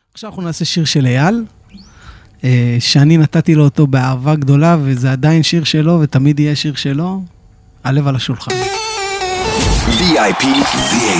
עכשיו אנחנו נעשה שיר של אייל, שאני נתתי לו אותו באהבה גדולה, וזה עדיין שיר שלו, ותמיד יהיה שיר שלו, הלב על השולחן. VIP